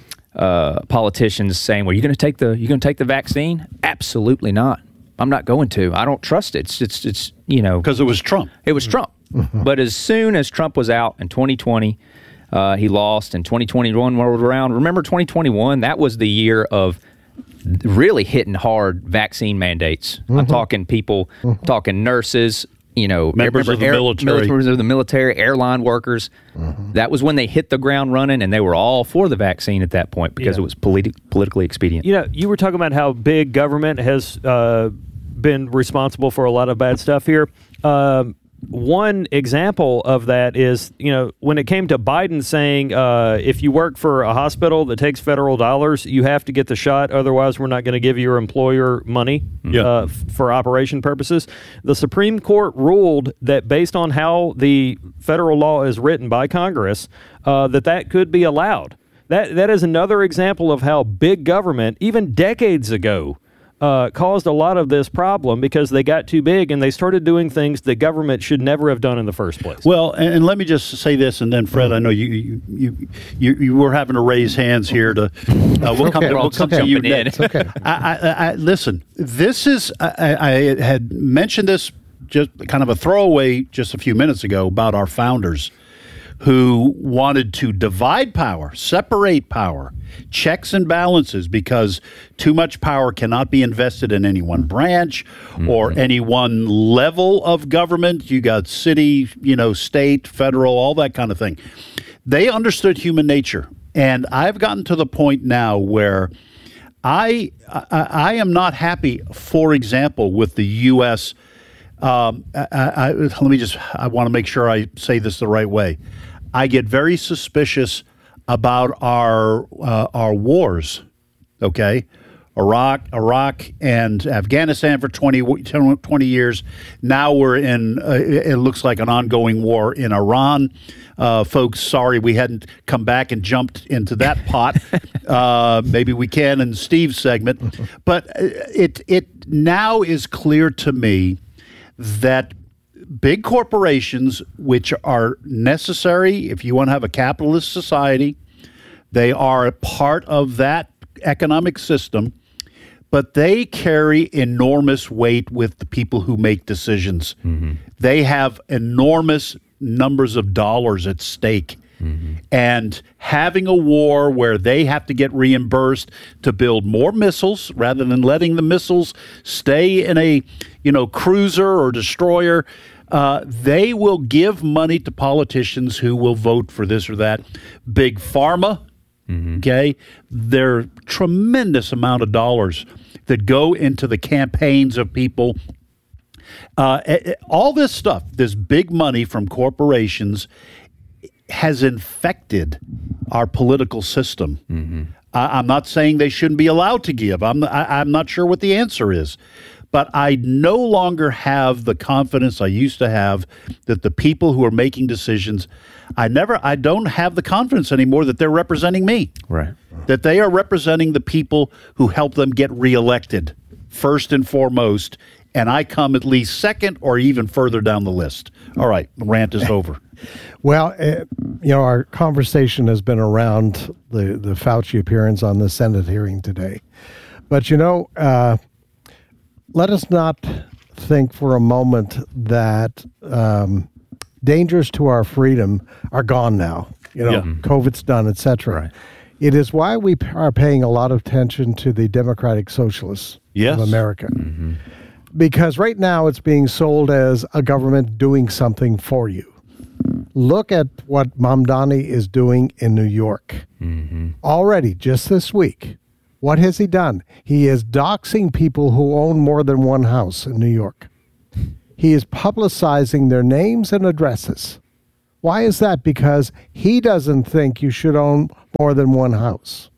uh, politicians saying, well, you're going to take the you're going to take the vaccine? Absolutely not. I'm not going to. I don't trust it. It's, it's, it's you know. Because it was Trump. It was Trump. But as soon as Trump was out in twenty twenty, uh, he lost, and twenty twenty-one rolled around. Remember twenty twenty-one? That was the year of really hitting hard vaccine mandates. Mm-hmm. I'm talking people, mm-hmm. talking nurses, you know, members of the air, military, members of the military, airline workers. Mm-hmm. That was when they hit the ground running, and they were all for the vaccine at that point because yeah. it was politi- politically expedient. You know, you were talking about how big government has uh, been responsible for a lot of bad stuff here. Um, One example of that is, you know, when it came to Biden saying uh, if you work for a hospital that takes federal dollars, you have to get the shot. Otherwise, we're not going to give your employer money yeah. uh, f- for operation purposes. The Supreme Court ruled that based on how the federal law is written by Congress, uh, that that could be allowed. That That is another example of how big government, even decades ago, Uh, caused a lot of this problem because they got too big and they started doing things the government should never have done in the first place. Well, and, and let me just say this, and then Fred, I know you you you, you, you were having to raise hands here to. Uh, we'll come okay, to, we'll come to you next. Okay. I, I, I, listen, this is I, I had mentioned this just kind of a throwaway just a few minutes ago about our founders, who wanted to divide power, separate power, checks and balances, because too much power cannot be invested in any one branch mm-hmm. or any one level of government. You got city, you know, state, federal, all that kind of thing. They understood human nature. And I've gotten to the point now where I I, I am not happy, for example, with the U S Um, I, I, let me just, I want to make sure I say this the right way. I get very suspicious about our uh, our wars, okay? Iraq, Iraq and Afghanistan for twenty, twenty years. Now we're in, uh, it looks like an ongoing war in Iran. Uh, folks, sorry we hadn't come back and jumped into that pot. uh, maybe we can in Steve's segment. But it it now is clear to me that big corporations, which are necessary if you want to have a capitalist society, they are a part of that economic system, but they carry enormous weight with the people who make decisions. Mm-hmm. They have enormous numbers of dollars at stake. Mm-hmm. And having a war where they have to get reimbursed to build more missiles rather than letting the missiles stay in a, you know, cruiser or destroyer, uh, they will give money to politicians who will vote for this or that. Big pharma, mm-hmm. okay, there are tremendous amount of dollars that go into the campaigns of people. Uh, all this stuff, this big money from corporations, has infected our political system. Mm-hmm. I, I'm not saying they shouldn't be allowed to give. I'm I, I'm not sure what the answer is. But I no longer have the confidence I used to have that the people who are making decisions, I never, I don't have the confidence anymore that they're representing me. Right. That they are representing the people who help them get reelected, first and foremost. And I come at least second or even further down the list. All right, the rant is over. Well, uh, you know, our conversation has been around the, the Fauci appearance on the Senate hearing today. But, you know, uh, let us not think for a moment that um, dangers to our freedom are gone now. You know, yeah. COVID's done, et cetera. Right. It is why we p- are paying a lot of attention to the Democratic Socialists Yes. of America. Because right now it's being sold as a government doing something for you. Look at what Mamdani is doing in New York. Already, just this week, what has he done? He is doxing people who own more than one house in New York. He is publicizing their names and addresses. Why is that? Because he doesn't think you should own more than one house.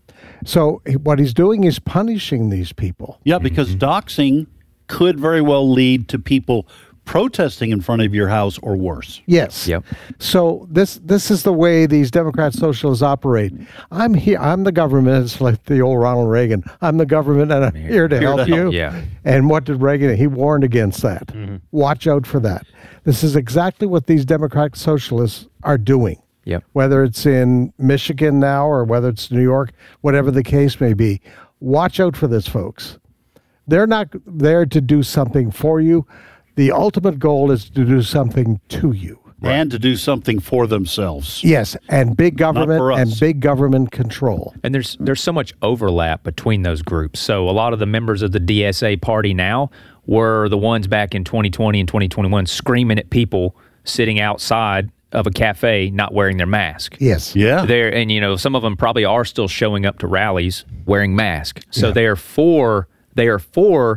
So what he's doing is punishing these people. Yeah, because doxing could very well lead to people protesting in front of your house or worse. Yes. Yep. So this this is the way these Democrat socialists operate. I'm here. I'm the government. It's like the old Ronald Reagan. I'm the government, and I'm here to Here help to you. help, yeah. And what did Reagan? He warned against that. Watch out for that. This is exactly what these Democratic socialists are doing. Yep. Whether it's in Michigan now or whether it's New York, whatever the case may be, watch out for this, folks. They're not there to do something for you. The ultimate goal is to do something to you. And to do something for themselves. Yes, and big government for us. and big government control. And there's there's so much overlap between those groups. So a lot of the members of the D S A party now were the ones back in twenty twenty and twenty twenty-one screaming at people sitting outside of a cafe not wearing their mask. Yes. Yeah. There and you know some of them probably are still showing up to rallies wearing masks. So Yeah. they are for they are for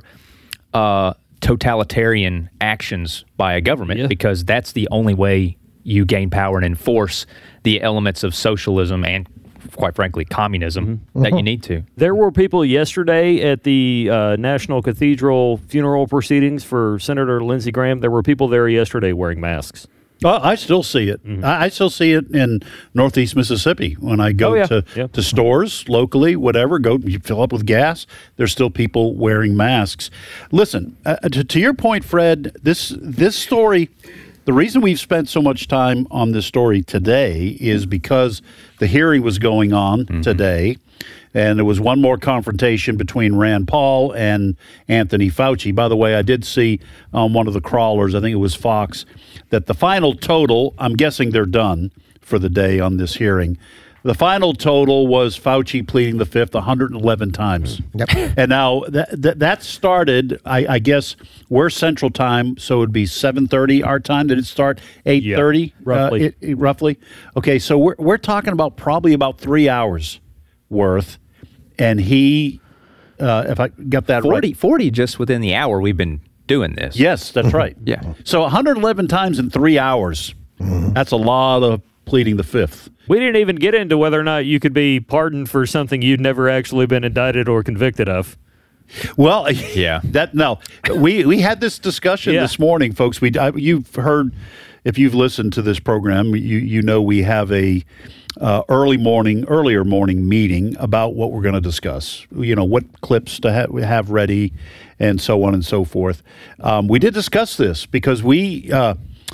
uh, totalitarian actions by a government Yeah. because that's the only way you gain power and enforce the elements of socialism and, quite frankly, communism that you need to. There were people yesterday at the uh, National Cathedral funeral proceedings for Senator Lindsey Graham. There were people there yesterday wearing masks. Uh, I still see it. I, I still see it in Northeast Mississippi when I go Oh, yeah. to, Yeah. to stores locally, whatever. Go, you fill up with gas. There's still people wearing masks. Listen, uh, to, to your point, Fred. This this story. The reason we've spent so much time on this story today is because the hearing was going on today, and there was one more confrontation between Rand Paul and Anthony Fauci. By the way, I did see on one of the crawlers, I think it was Fox, that the final total, I'm guessing they're done for the day on this hearing, the final total was Fauci pleading the fifth one hundred eleven times. Yep. And now that that, that started, I, I guess, we're Central Time, so it would be seven thirty our time. Did it start eight thirty? Yeah, roughly. Uh, it, it- roughly. Okay, so we're we're talking about probably about three hours worth, and he, uh, if I got that forty, right, forty just within the hour we've been doing this. yes, that's right. Yeah. So one hundred eleven times in three hours. That's a lot of pleading the fifth. We didn't even get into whether or not you could be pardoned for something you'd never actually been indicted or convicted of. Well, Yeah. that no, we we had this discussion Yeah. this morning, folks. We I, you've heard, if you've listened to this program, you you know we have a uh, early morning, earlier morning meeting about what we're going to discuss. You know what clips to ha- have ready, and so on and so forth. Um, we did discuss this because we. Uh,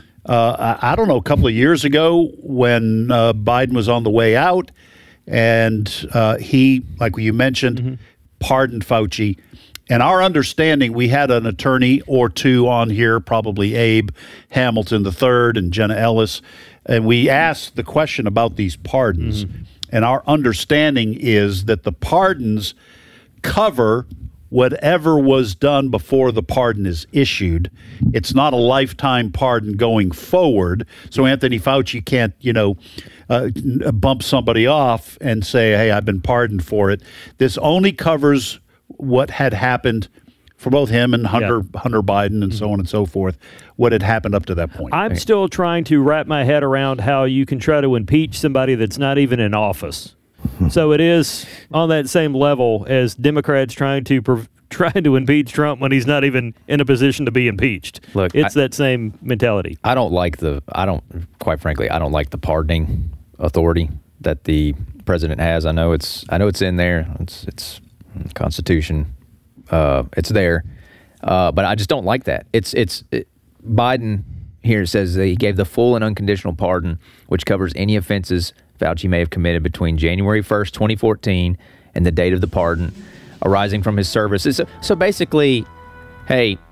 Uh, I, I don't know, a couple of years ago when uh, Biden was on the way out and uh, he, like you mentioned, pardoned Fauci. And our understanding, we had an attorney or two on here, probably Abe Hamilton the third and Jenna Ellis, and we asked the question about these pardons. And our understanding is that the pardons cover whatever was done before the pardon is issued. It's not a lifetime pardon going forward. So Anthony Fauci can't, you know, uh, bump somebody off and say, hey, I've been pardoned for it. This only covers what had happened for both him and Hunter, Yeah. Hunter Biden and so on and so forth, what had happened up to that point. I'm still trying to wrap my head around how you can try to impeach somebody that's not even in office. So it is on that same level as Democrats trying to prov- trying to impeach Trump when he's not even in a position to be impeached. Look, it's I- that same mentality. I don't like the, I don't, quite frankly, I don't like the pardoning authority that the president has. I know it's, I know it's in there. It's, it's Constitution. Uh, it's there. Uh, but I just don't like that. It's, it's, it, Biden here says that he gave the full and unconditional pardon, which covers any offenses Fauci may have committed between January first, twenty fourteen and the date of the pardon arising from his service. So, so basically, hey,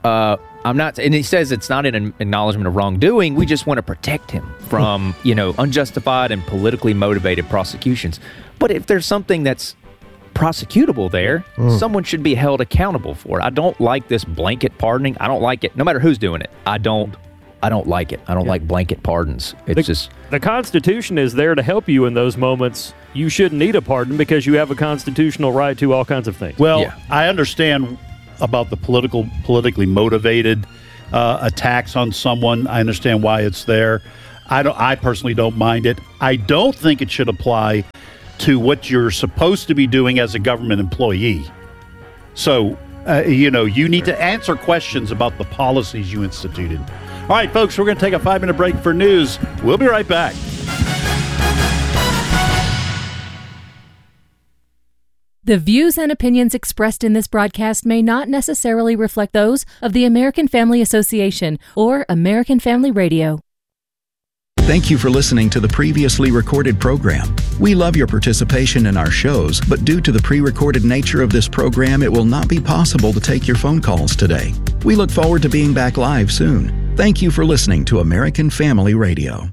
uh, I'm not, and he says it's not an acknowledgement of wrongdoing. We just want to protect him from, you know, unjustified and politically motivated prosecutions. But if there's something that's prosecutable there, mm. someone should be held accountable for it. I don't like this blanket pardoning. I don't like it, no matter who's doing it. I don't. I don't like it. I don't yeah. like blanket pardons. It's the, just the Constitution is there to help you in those moments. You shouldn't need a pardon because you have a constitutional right to all kinds of things. Well, yeah. I understand about the political, politically motivated uh, attacks on someone. I understand why it's there. I don't. I personally don't mind it. I don't think it should apply to what you're supposed to be doing as a government employee. So, uh, you know, you need to answer questions about the policies you instituted. All right, folks, we're going to take a five-minute break for news. We'll be right back. The views and opinions expressed in this broadcast may not necessarily reflect those of the American Family Association or American Family Radio. Thank you for listening to the previously recorded program. We love your participation in our shows, but due to the pre-recorded nature of this program, it will not be possible to take your phone calls today. We look forward to being back live soon. Thank you for listening to American Family Radio.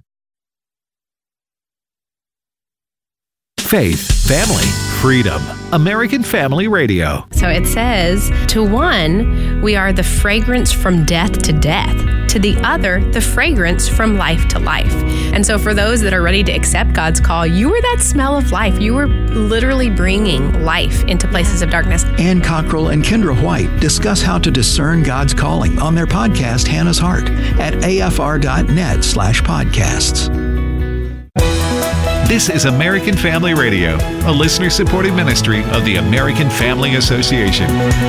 Faith, family, freedom. American Family Radio. So it says, to one, we are the fragrance from death to death. To the other, the fragrance from life to life. And so for those that are ready to accept God's call, you are that smell of life. You are literally bringing life into places of darkness. Ann Cockrell and Kendra White discuss how to discern God's calling on their podcast, Hannah's Heart, at afr.net slash podcasts. This is American Family Radio, a listener-supported ministry of the American Family Association.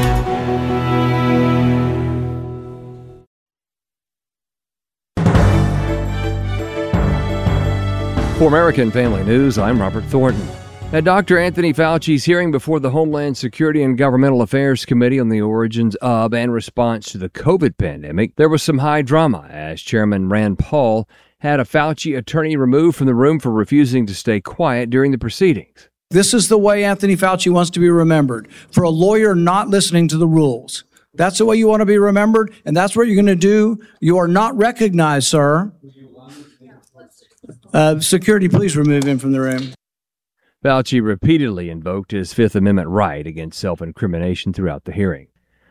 For American Family News, I'm Robert Thornton. At Doctor Anthony Fauci's hearing before the Homeland Security and Governmental Affairs Committee on the origins of and response to the COVID pandemic, there was some high drama as Chairman Rand Paul had a Fauci attorney removed from the room for refusing to stay quiet during the proceedings. This is the way Anthony Fauci wants to be remembered, for a lawyer not listening to the rules. That's the way you want to be remembered, and that's what you're going to do. You are not recognized, sir. Uh, security, please remove him from the room. Fauci repeatedly invoked his Fifth Amendment right against self-incrimination throughout the hearing.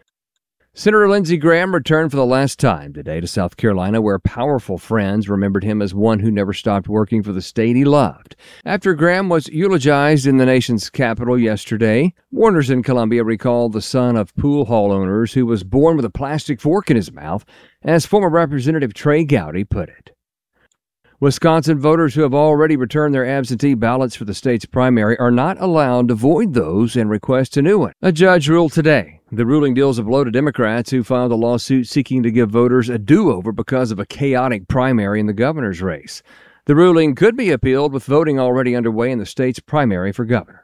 Senator Lindsey Graham returned for the last time today to South Carolina, where powerful friends remembered him as one who never stopped working for the state he loved. After Graham was eulogized in the nation's capital yesterday, mourners in Columbia recalled the son of pool hall owners who was born with a plastic fork in his mouth, as former Representative Trey Gowdy put it. Wisconsin voters who have already returned their absentee ballots for the state's primary are not allowed to void those and request a new one. A judge ruled today. The ruling deals a blow to Democrats who filed a lawsuit seeking to give voters a do-over because of a chaotic primary in the governor's race. The ruling could be appealed with voting already underway in the state's primary for governor.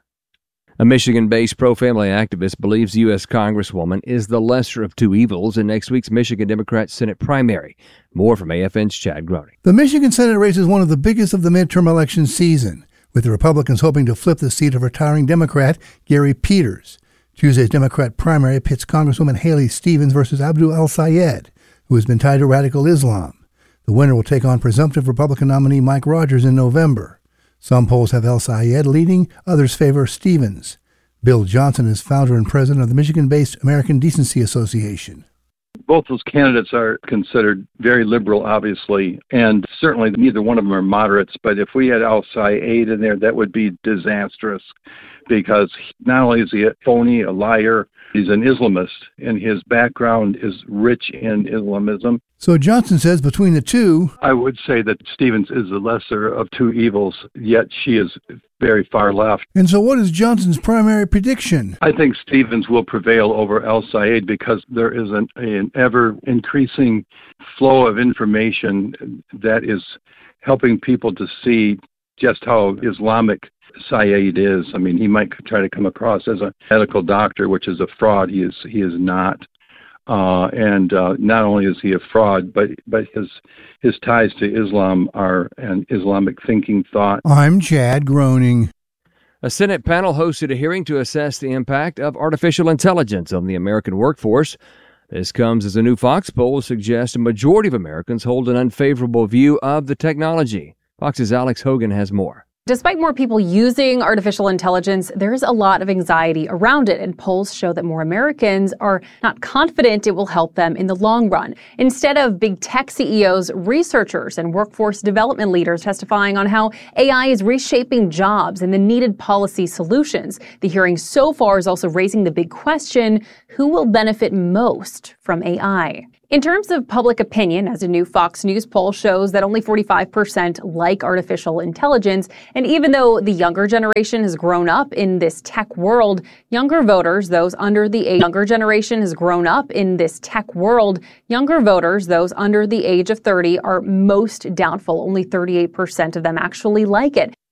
A Michigan-based pro-family activist believes the U S Congresswoman is the lesser of two evils in next week's Michigan Democrat Senate primary. More from A F N's Chad Groening. The Michigan Senate race is one of the biggest of the midterm election season, with the Republicans hoping to flip the seat of retiring Democrat Gary Peters. Tuesday's Democrat primary pits Congresswoman Haley Stevens versus Abdul El-Sayed, who has been tied to radical Islam. The winner will take on presumptive Republican nominee Mike Rogers in November. Some polls have El-Sayed leading, others favor Stevens. Bill Johnson is founder and president of the Michigan-based American Decency Association. Both those candidates are considered very liberal, obviously, and certainly neither one of them are moderates. But if we had El-Sayed in there, that would be disastrous, because not only is he a phony, a liar, he's an Islamist, and his background is rich in Islamism. So Johnson says between the two, I would say that Stevens is the lesser of two evils, yet she is very far left. And so what is Johnson's primary prediction? I think Stevens will prevail over El-Sayed because there is an, an ever-increasing flow of information that is helping people to see just how Islamic Sayed is. I mean, he might try to come across as a medical doctor, which is a fraud. He is he is not. Uh, and uh, not only is he a fraud, but but his his ties to Islam are an Islamic thinking thought. I'm Chad Groening. A Senate panel hosted a hearing to assess the impact of artificial intelligence on the American workforce. This comes as a new Fox poll suggests a majority of Americans hold an unfavorable view of the technology. Fox's Alex Hogan has more. Despite more people using artificial intelligence, there's a lot of anxiety around it, and polls show that more Americans are not confident it will help them in the long run. Instead of big tech C E Os, researchers and workforce development leaders testifying on how A I is reshaping jobs and the needed policy solutions. The hearing so far is also raising the big question, who will benefit most from A I? In terms of public opinion, as a new Fox News poll shows that only forty-five percent like artificial intelligence, and even though the younger generation has grown up in this tech world, younger voters, those under the age, younger generation has grown up in this tech world, younger voters, those under the age of thirty, are most doubtful. Only thirty-eight percent of them actually like it.